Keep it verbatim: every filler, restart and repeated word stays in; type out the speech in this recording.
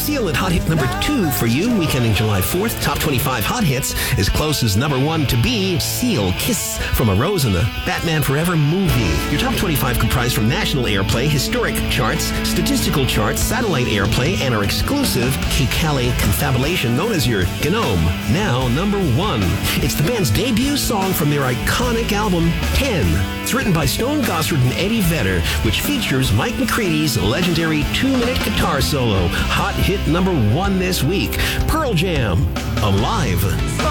Seal at hot hit number two for you, weekending July fourth. Top twenty-five hot hits. As close as number one to be, Seal, Kiss from a Rose in the Batman Forever movie. Your top twenty-five comprised from national airplay, historic charts, statistical charts, satellite airplay, and our exclusive Kikali confabulation known as your Gnome. Now, number one. It's the band's debut song from their iconic album, ten. It's written by Stone Gossard and Eddie Vedder, which features Mike McCready's legendary two-minute guitar solo. Hot hit number one this week. Pearl Jam, Alive.